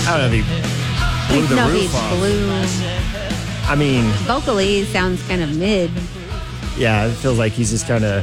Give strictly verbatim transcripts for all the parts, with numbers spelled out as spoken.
I don't know if he blew the no, roof he off. blew. I mean, Vocally, it sounds kind of mid. yeah, it feels like he's just trying to.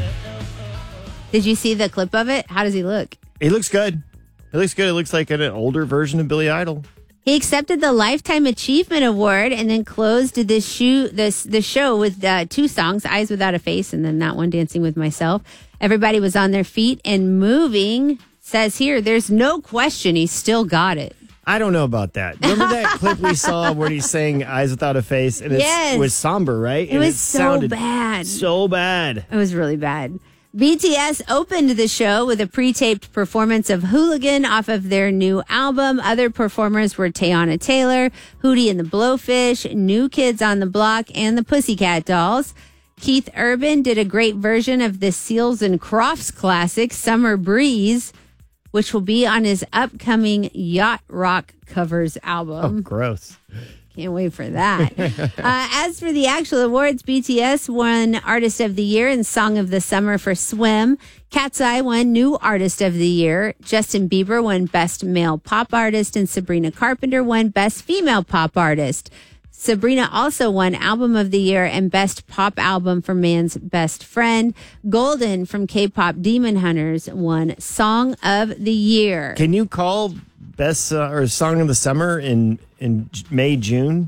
Did you see the clip of it? How does he look? He looks good. It looks good. It looks like an older version of Billy Idol. He accepted the Lifetime Achievement Award and then closed this shoe, this the show with uh, two songs, Eyes Without a Face and then Not One Dancing with Myself. Everybody was on their feet and moving. Says here, there's no question he still got it. I don't know about that. Remember that clip we saw where he's saying Eyes Without a Face? And it's, Yes. it was somber, right? It and was it so sounded bad. So bad. It was really bad. B T S opened the show with a pre-taped performance of Hooligan off of their new album. Other performers were Teyana Taylor, Hootie and the Blowfish, New Kids on the Block, and the Pussycat Dolls. Keith Urban did a great version of the Seals and Crofts classic, Summer Breeze, which will be on his upcoming Yacht Rock Covers album. Oh, gross. Can't wait for that. uh, as for the actual awards, B T S won Artist of the Year and Song of the Summer for Swim. Cat's Eye won New Artist of the Year. Justin Bieber won Best Male Pop Artist, and Sabrina Carpenter won Best Female Pop Artist. Sabrina also won Album of the Year and Best Pop Album for Man's Best Friend. Golden from K-pop Demon Hunters won Song of the Year. Can you call Best uh, or Song of the Summer in, in May, June?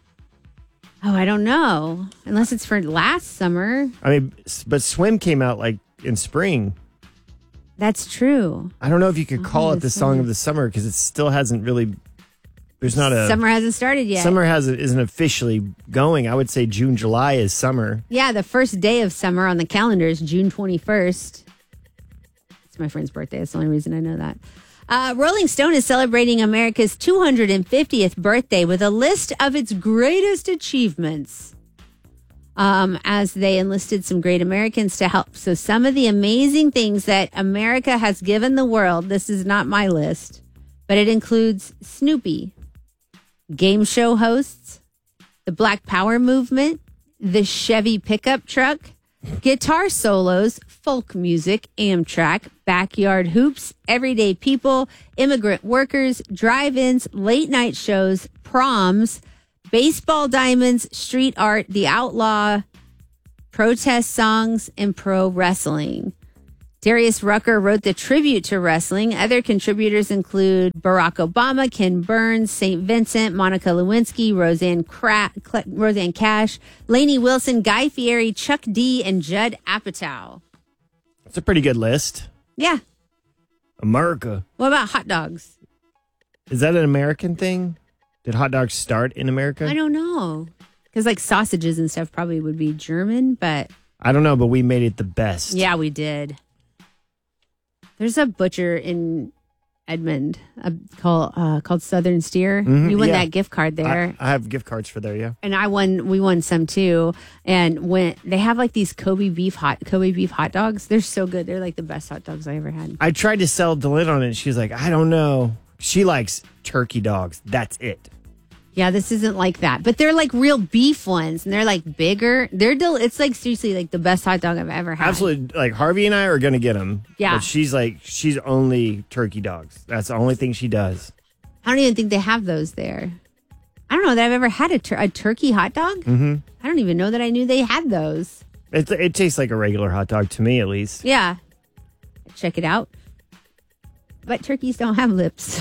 Oh, I don't know. Unless it's for last summer. I mean, s- but Swim came out like in spring. That's true. I don't know if you could call Oh, it the Song of the Summer because it still hasn't really. There's not a Summer hasn't started yet. Summer hasn't isn't officially going. I would say June, July is summer. Yeah, the first day of summer on the calendar is June twenty-first. It's my friend's birthday. That's the only reason I know that. Uh, Rolling Stone is celebrating America's two hundred fiftieth birthday with a list of its greatest achievements. Um, as they enlisted some great Americans to help. So some of the amazing things that America has given the world, this is not my list, but it includes Snoopy, game show hosts, the Black Power movement, the Chevy pickup truck, guitar solos, folk music, Amtrak, backyard hoops, everyday people, immigrant workers, drive-ins, late night shows, proms, baseball diamonds, street art, the outlaw, protest songs, and pro wrestling. Darius Rucker wrote the tribute to wrestling. Other contributors include Barack Obama, Ken Burns, Saint Vincent, Monica Lewinsky, Roseanne, Cra- Cl- Roseanne Cash, Lainey Wilson, Guy Fieri, Chuck D, and Judd Apatow. It's a pretty good list. Yeah. America. What about hot dogs? Is that an American thing? Did hot dogs start in America? I don't know. Because like sausages and stuff probably would be German, but I don't know, but we made it the best. yeah, we did. There's a butcher in Edmond uh, called uh, called Southern Steer. Mhm, you won yeah. that gift card there. I, I have gift cards for there, yeah. And I won. We won some too. And when they have like these Kobe beef hot Kobe beef hot dogs, they're so good. They're like the best hot dogs I ever had. I tried to sell Delin on it. And she's like, I don't know. She likes turkey dogs. That's it. Yeah, this isn't like that, but they're like real beef ones, and they're like bigger. They're del- It's like seriously like the best hot dog I've ever had. Absolutely. Like Harvey and I are going to get them. Yeah. But she's like, she's only turkey dogs. That's the only thing she does. I don't even think they have those there. I don't know that I've ever had a, tur- a turkey hot dog. Mm-hmm. I don't even know that I knew they had those. It, it tastes like a regular hot dog to me, at least. Yeah. Check it out. But turkeys don't have lips.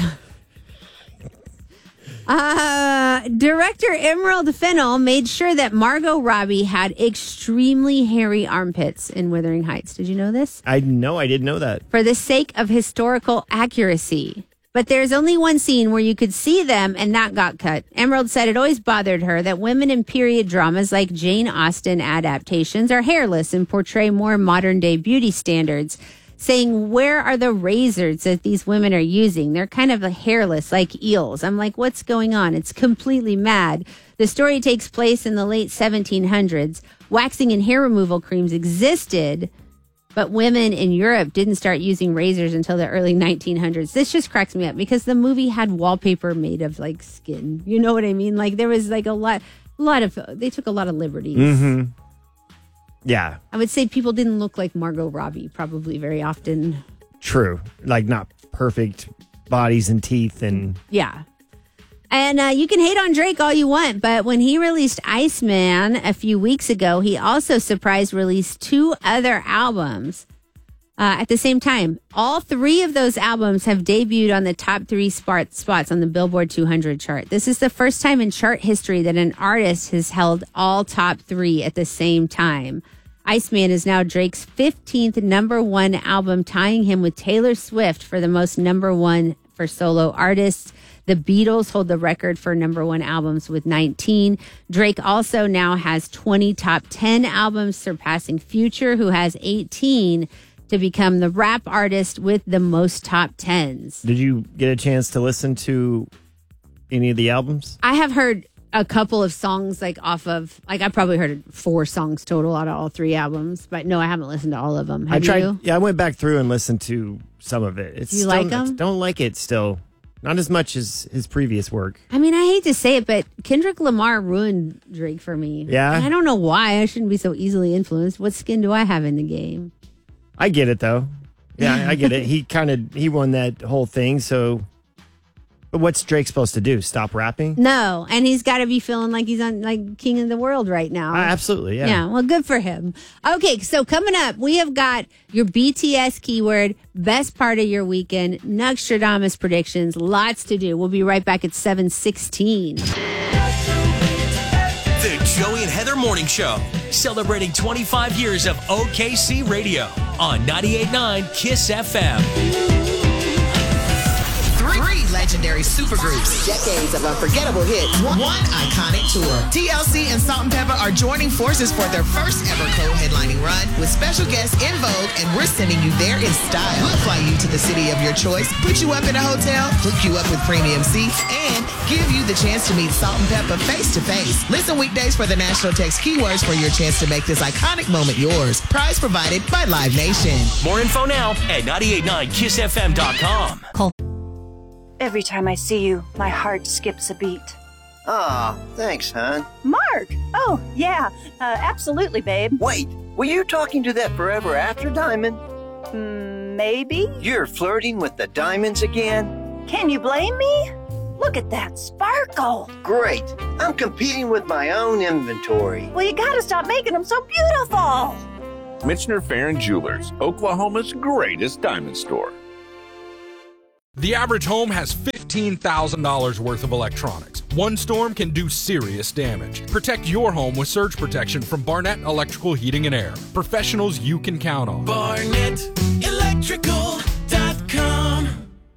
uh, director Emerald Fennell made sure that Margot Robbie had extremely hairy armpits in Wuthering Heights. Did you know this? I know. I didn't know that. For the sake of historical accuracy. But there's only one scene where you could see them, and that got cut. Emerald said it always bothered her that women in period dramas like Jane Austen adaptations are hairless and portray more modern-day beauty standards, saying, where are the razors that these women are using? They're kind of hairless, like eels. I'm like, what's going on? It's completely mad. The story takes place in the late seventeen hundreds. Waxing and hair removal creams existed, but women in Europe didn't start using razors until the early nineteen hundreds. This just cracks me up because the movie had wallpaper made of like skin. You know what I mean? Like there was like a lot, a lot of, they took a lot of liberties. Mm-hmm. Yeah. I would say people didn't look like Margot Robbie probably very often. True. Like not perfect bodies and teeth and. Yeah. And uh, you can hate on Drake all you want, but when he released Iceman a few weeks ago, he also surprise released two other albums uh, at the same time. All three of those albums have debuted on the top three spot, spots on the Billboard two hundred chart. This is the first time in chart history that an artist has held all top three at the same time. Iceman is now Drake's fifteenth number one album, tying him with Taylor Swift for the most number one for solo artists. The Beatles hold the record for number one albums with nineteen. Drake also now has twenty top ten albums, surpassing Future, who has eighteen, to become the rap artist with the most top tens. Did you get a chance to listen to any of the albums? I have heard a couple of songs like off of, like I probably heard four songs total out of all three albums, but no, I haven't listened to all of them. Have I tried. you? Yeah, I went back through and listened to some of it. It's You still, like 'em? I don't like it still. Not as much as his previous work. I mean, I hate to say it, but Kendrick Lamar ruined Drake for me. Yeah? I don't know why. I shouldn't be so easily influenced. What skin do I have in the game? I get it though. Yeah, I get it. He kind of he won that whole thing. So, but what's Drake supposed to do? Stop rapping? No, and he's got to be feeling like he's on like king of the world right now. Uh, absolutely. Yeah. Yeah, well, good for him. Okay, so coming up, we have got your B T S keyword, best part of your weekend, Nostradamus predictions, lots to do. We'll be right back at seven sixteen. The Joey and Heather Morning Show, celebrating twenty-five years of O K C Radio on ninety-eight point nine KISS F M. Three legendary supergroups, decades of unforgettable hits, one, one iconic tour. T L C and Salt and Pepper are joining forces for their first ever co-headlining run with special guests In Vogue, and we're sending you there in style. We'll fly you to the city of your choice, put you up in a hotel, hook you up with premium seats, and give you the chance to meet Salt and Pepper face to face. Listen weekdays for the National Text keywords for your chance to make this iconic moment yours. Prize provided by Live Nation. More info now at ninety-eight point nine kiss f m dot com. Every time I see you, my heart skips a beat. Aw, thanks, hon. Mark! Oh, yeah, uh, absolutely, babe. Wait, were you talking to that forever after diamond? Mm, maybe? You're flirting with the diamonds again? Can you blame me? Look at that sparkle. Great. I'm competing with my own inventory. Well, you gotta stop making them so beautiful. Michener Farron Jewelers, Oklahoma's greatest diamond store. The average home has fifteen thousand dollars worth of electronics. One storm can do serious damage. Protect your home with surge protection from Barnett Electrical Heating and Air. Professionals you can count on. Barnett Electrical dot com.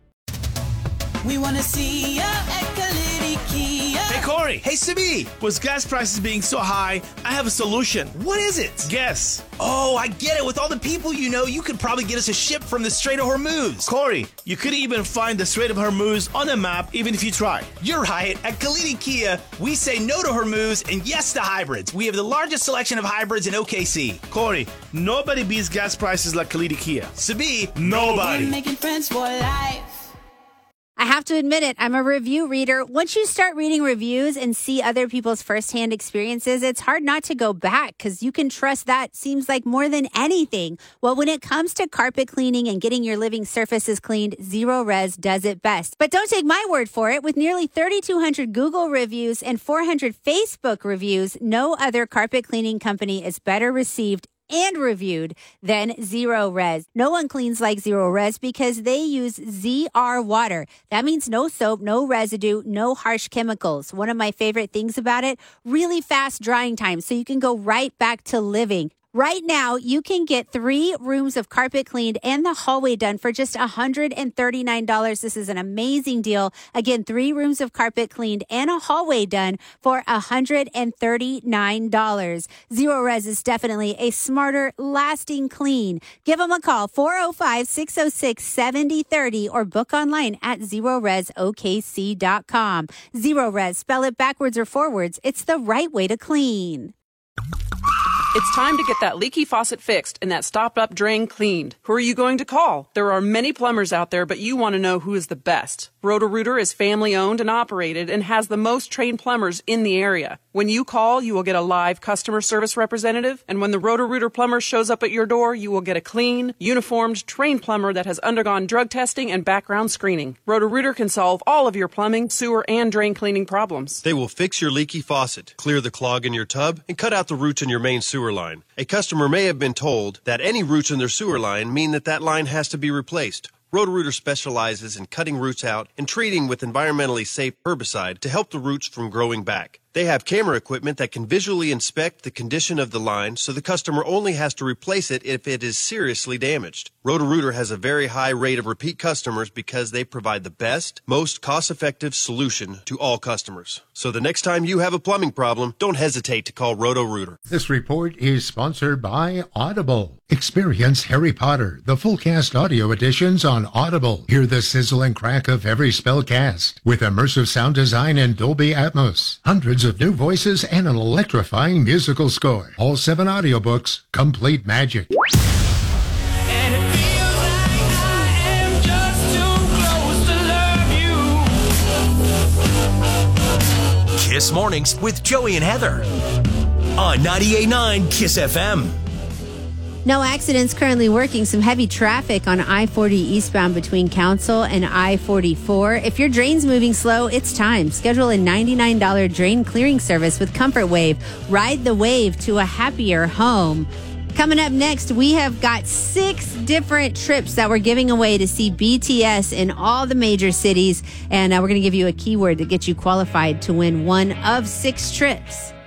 We want to see ya at Kalidi Kia. Hey, Corey. Hey, Simi. With gas prices being so high, I have a solution. What is it? Guess. Oh, I get it. With all the people you know, you could probably get us a ship from the Strait of Hormuz. Corey, you could even find the Strait of Hormuz on a map, even if you try. You're right. At Kalidi Kia, we say no to Hormuz and yes to hybrids. We have the largest selection of hybrids in O K C. Corey, nobody beats gas prices like Kalidi Kia. Simi, nobody. We're making friends for life. I have to admit it, I'm a review reader. Once you start reading reviews and see other people's firsthand experiences, it's hard not to go back because you can trust that seems like more than anything. Well, when it comes to carpet cleaning and getting your living surfaces cleaned, Zero Res does it best. But don't take my word for it. With nearly thirty-two hundred Google reviews and four hundred Facebook reviews, no other carpet cleaning company is better received and reviewed than Zero Res. No one cleans like Zero Res because they use Z R water. That means no soap, no residue, no harsh chemicals. One of my favorite things about it, really fast drying time so you can go right back to living. Right now, you can get three rooms of carpet cleaned and the hallway done for just one hundred thirty-nine dollars. This is an amazing deal. Again, three rooms of carpet cleaned and a hallway done for one hundred thirty-nine dollars. Zero Res is definitely a smarter, lasting clean. Give them a call, four oh five, six oh six, seven oh three oh, or book online at zero res o k c dot com. Zero Res, spell it backwards or forwards. It's the right way to clean. It's time to get that leaky faucet fixed and that stopped-up drain cleaned. Who are you going to call? There are many plumbers out there, but you want to know who is the best. Roto-Rooter is family-owned and operated and has the most trained plumbers in the area. When you call, you will get a live customer service representative, and when the Roto-Rooter plumber shows up at your door, you will get a clean, uniformed, trained plumber that has undergone drug testing and background screening. Roto-Rooter can solve all of your plumbing, sewer, and drain cleaning problems. They will fix your leaky faucet, clear the clog in your tub, and cut out the roots in your main sewer line. A customer may have been told that any roots in their sewer line mean that that line has to be replaced. Roto-Rooter specializes in cutting roots out and treating with environmentally safe herbicide to help the roots from growing back. They have camera equipment that can visually inspect the condition of the line, so the customer only has to replace it if it is seriously damaged. Roto-Rooter has a very high rate of repeat customers because they provide the best, most cost-effective solution to all customers. So the next time you have a plumbing problem, don't hesitate to call Roto-Rooter. This report is sponsored by Audible. Experience Harry Potter, the full cast audio editions on Audible. Hear the sizzle and crack of every spell cast with immersive sound design and Dolby Atmos. Hundreds of new voices and an electrifying musical score. All seven audiobooks, complete magic. And it feels like I am just too close to love you. Kiss Mornings with Joey and Heather on ninety-eight point nine Kiss F M. No accidents currently working. Some heavy traffic on I forty eastbound between Council and I forty-four. If your drain's moving slow, it's time. Schedule a ninety-nine dollars drain clearing service with Comfort Wave. Ride the wave to a happier home. Coming up next, we have got six different trips that we're giving away to see B T S in all the major cities. And uh, we're going to give you a keyword that gets you qualified to win one of six trips.